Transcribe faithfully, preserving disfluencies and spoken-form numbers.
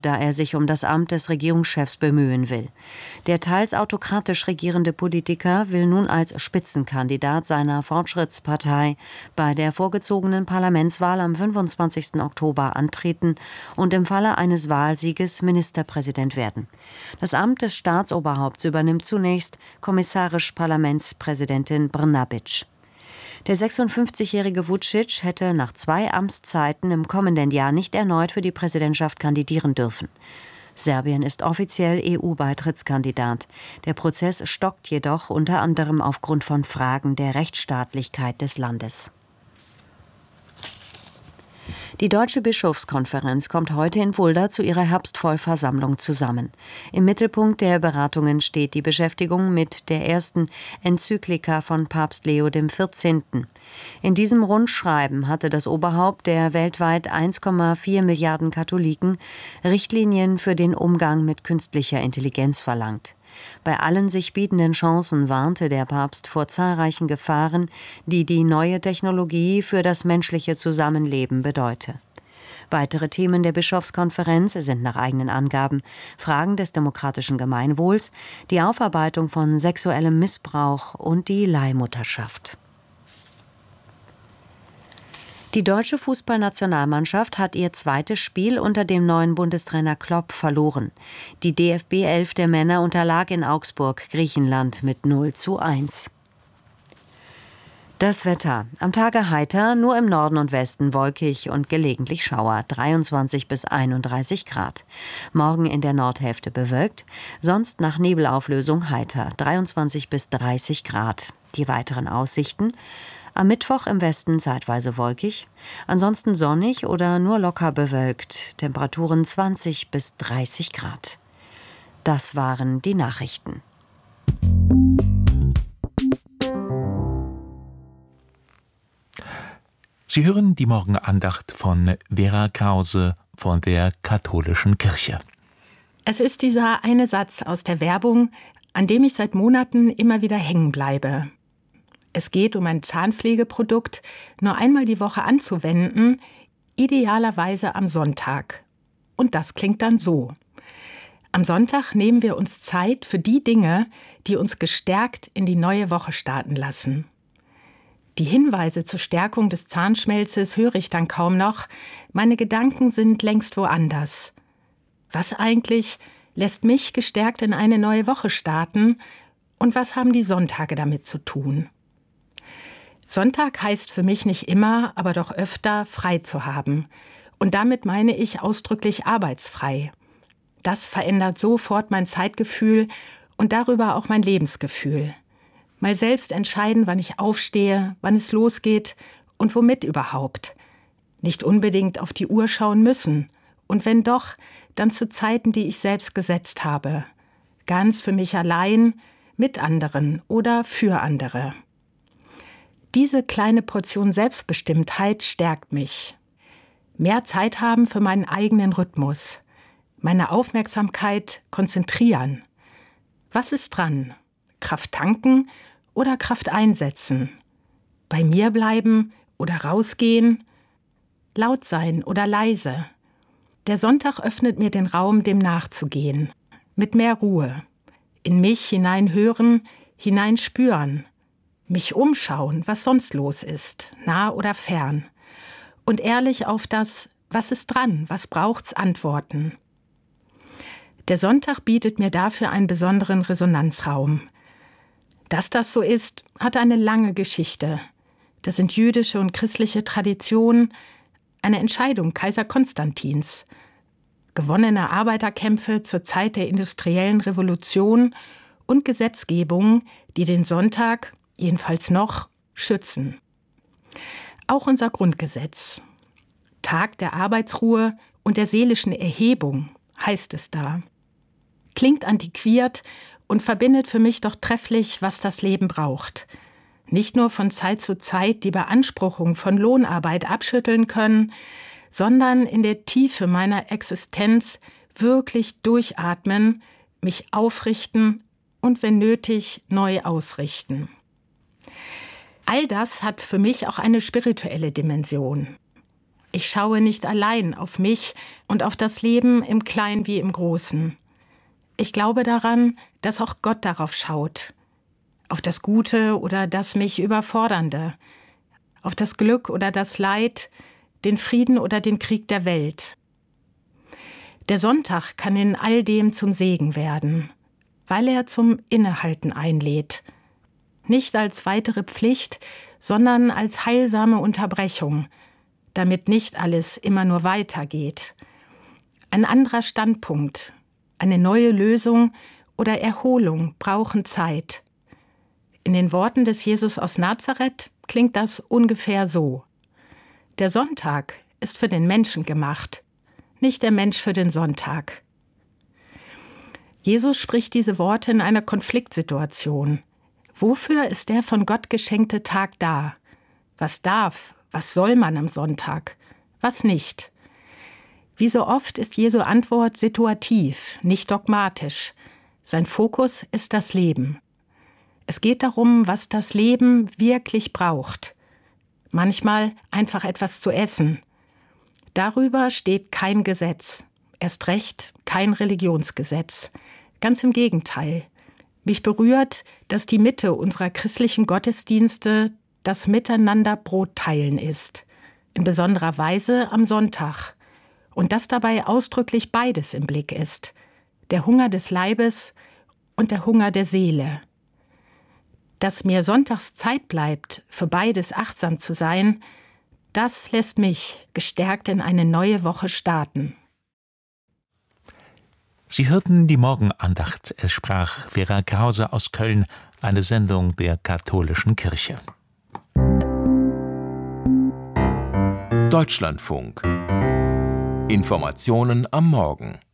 da er sich um das Amt des Regierungschefs bemühen will. Der teils autokratisch regierende Politiker will nun als Spitzenkandidat seiner Fortschrittspartei bei der vorgezogenen Parlamentswahl am fünfundzwanzigsten Oktober antreten und im Falle eines Wahlsieges Ministerpräsident werden. Das Amt des Staatsoberhaupts übernimmt zunächst kommissarisch Parlamentspräsidentin Brnabić. Der sechsundfünfzigjährige Vučić hätte nach zwei Amtszeiten im kommenden Jahr nicht erneut für die Präsidentschaft kandidieren dürfen. Serbien ist offiziell E U-Beitrittskandidat. Der Prozess stockt jedoch unter anderem aufgrund von Fragen der Rechtsstaatlichkeit des Landes. Die Deutsche Bischofskonferenz kommt heute in Fulda zu ihrer Herbstvollversammlung zusammen. Im Mittelpunkt der Beratungen steht die Beschäftigung mit der ersten Enzyklika von Papst Leo der vierzehnte. In diesem Rundschreiben hatte das Oberhaupt der weltweit eins Komma vier Milliarden Katholiken Richtlinien für den Umgang mit künstlicher Intelligenz verlangt. Bei allen sich bietenden Chancen warnte der Papst vor zahlreichen Gefahren, die die neue Technologie für das menschliche Zusammenleben bedeute. Weitere Themen der Bischofskonferenz sind nach eigenen Angaben Fragen des demokratischen Gemeinwohls, die Aufarbeitung von sexuellem Missbrauch und die Leihmutterschaft. Die deutsche Fußballnationalmannschaft hat ihr zweites Spiel unter dem neuen Bundestrainer Klopp verloren. Die D F B elf der Männer unterlag in Augsburg, Griechenland, mit null zu eins. Das Wetter. Am Tage heiter, nur im Norden und Westen wolkig und gelegentlich Schauer, dreiundzwanzig bis einunddreißig Grad. Morgen in der Nordhälfte bewölkt, sonst nach Nebelauflösung heiter, dreiundzwanzig bis dreißig Grad. Die weiteren Aussichten: am Mittwoch im Westen zeitweise wolkig, ansonsten sonnig oder nur locker bewölkt, Temperaturen zwanzig bis dreißig Grad. Das waren die Nachrichten. Sie hören die Morgenandacht von Vera Krause von der Katholischen Kirche. Es ist dieser eine Satz aus der Werbung, an dem ich seit Monaten immer wieder hängen bleibe. Es geht um ein Zahnpflegeprodukt, nur einmal die Woche anzuwenden, idealerweise am Sonntag. Und das klingt dann so: Am Sonntag nehmen wir uns Zeit für die Dinge, die uns gestärkt in die neue Woche starten lassen. Die Hinweise zur Stärkung des Zahnschmelzes höre ich dann kaum noch. Meine Gedanken sind längst woanders. Was eigentlich lässt mich gestärkt in eine neue Woche starten? Und was haben die Sonntage damit zu tun? Sonntag heißt für mich nicht immer, aber doch öfter, frei zu haben. Und damit meine ich ausdrücklich arbeitsfrei. Das verändert sofort mein Zeitgefühl und darüber auch mein Lebensgefühl. Mal selbst entscheiden, wann ich aufstehe, wann es losgeht und womit überhaupt. Nicht unbedingt auf die Uhr schauen müssen. Und wenn doch, dann zu Zeiten, die ich selbst gesetzt habe. Ganz für mich allein, mit anderen oder für andere. Diese kleine Portion Selbstbestimmtheit stärkt mich. Mehr Zeit haben für meinen eigenen Rhythmus. Meine Aufmerksamkeit konzentrieren. Was ist dran? Kraft tanken oder Kraft einsetzen? Bei mir bleiben oder rausgehen? Laut sein oder leise? Der Sonntag öffnet mir den Raum, dem nachzugehen. Mit mehr Ruhe. In mich hineinhören, hineinspüren. Mich umschauen, was sonst los ist, nah oder fern. Und ehrlich auf das, was ist dran, was braucht's, antworten. Der Sonntag bietet mir dafür einen besonderen Resonanzraum. Dass das so ist, hat eine lange Geschichte. Das sind jüdische und christliche Traditionen, eine Entscheidung Kaiser Konstantins, gewonnene Arbeiterkämpfe zur Zeit der industriellen Revolution und Gesetzgebungen, die den Sonntag, jedenfalls noch, schützen. Auch unser Grundgesetz. Tag der Arbeitsruhe und der seelischen Erhebung, heißt es da. Klingt antiquiert und verbindet für mich doch trefflich, was das Leben braucht. Nicht nur von Zeit zu Zeit die Beanspruchung von Lohnarbeit abschütteln können, sondern in der Tiefe meiner Existenz wirklich durchatmen, mich aufrichten und wenn nötig neu ausrichten. All das hat für mich auch eine spirituelle Dimension. Ich schaue nicht allein auf mich und auf das Leben im Kleinen wie im Großen. Ich glaube daran, dass auch Gott darauf schaut. Auf das Gute oder das mich Überfordernde. Auf das Glück oder das Leid, den Frieden oder den Krieg der Welt. Der Sonntag kann in all dem zum Segen werden, weil er zum Innehalten einlädt. Nicht als weitere Pflicht, sondern als heilsame Unterbrechung, damit nicht alles immer nur weitergeht. Ein anderer Standpunkt, eine neue Lösung oder Erholung brauchen Zeit. In den Worten des Jesus aus Nazareth klingt das ungefähr so: Der Sonntag ist für den Menschen gemacht, nicht der Mensch für den Sonntag. Jesus spricht diese Worte in einer Konfliktsituation. Wofür ist der von Gott geschenkte Tag da? Was darf, was soll man am Sonntag? Was nicht? Wie so oft ist Jesu Antwort situativ, nicht dogmatisch. Sein Fokus ist das Leben. Es geht darum, was das Leben wirklich braucht. Manchmal einfach etwas zu essen. Darüber steht kein Gesetz. Erst recht kein Religionsgesetz. Ganz im Gegenteil. Mich berührt, dass die Mitte unserer christlichen Gottesdienste das Miteinander Brot teilen ist. In besonderer Weise am Sonntag. Und dass dabei ausdrücklich beides im Blick ist. Der Hunger des Leibes und der Hunger der Seele. Dass mir sonntags Zeit bleibt, für beides achtsam zu sein, das lässt mich gestärkt in eine neue Woche starten. Sie hörten die Morgenandacht. Es sprach Vera Krause aus Köln, eine Sendung der Katholischen Kirche. Deutschlandfunk. Informationen am Morgen.